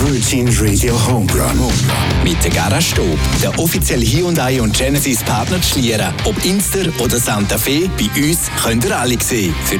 Virgin Radio Home Run. Mit der Garage Stop, der offizielle Hyundai und Genesis Partner zu Schlieren. Ob Inster oder Santa Fe, bei uns könnt ihr alle sehen. Für